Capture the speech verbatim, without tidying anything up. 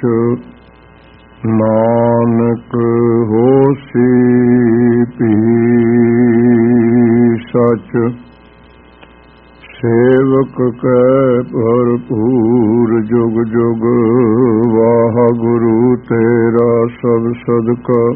ਨਾਨਕ ਹੋਸੀ ਭੀ ਸਚ। ਸੇਵਕ ਕੈ ਭਰਪੂਰ ਜੁਗ ਜੁਗ ਵਾਹਿਗੁਰੂ ਤੇਰਾ ਸਭ ਸਦਕਾ।